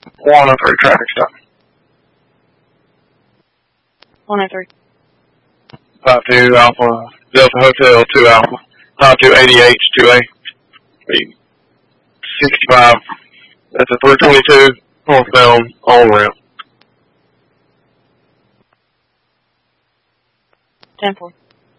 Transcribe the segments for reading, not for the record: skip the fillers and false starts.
103 traffic stop. 103. 52 Alpha, Delta Hotel 2 Alpha, 5280H 2A, 65. That's a 322 northbound on ramp. 10-4.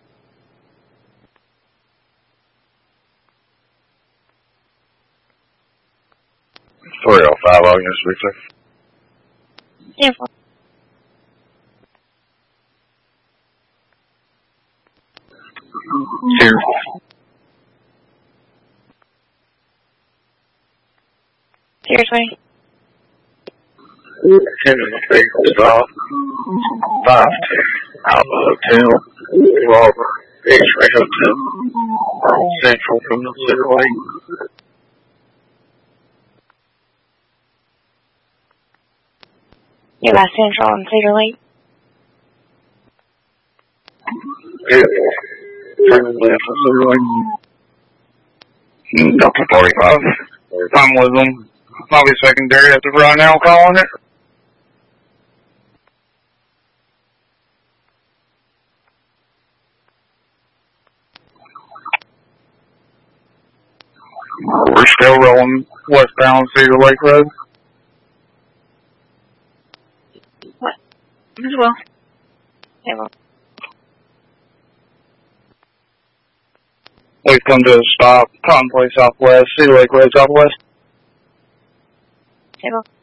Sorry, 305 units, Victor. 10-4. Here. Seriously? 10-4. 52 Alpha Hotel, Robert, X-Ray Hotel, Central from the Cedar Lake. You got Central and Cedar Lake? Yeah. Turn left on Cedar Lake. Delta 45. I'm with them. I'll be secondary after right now calling it. We're still rolling westbound Cedar Lake Road. What? As well. Okay, well. We've come to a stop, Conway Southwest, Cedar Lake Road Southwest. Okay, well.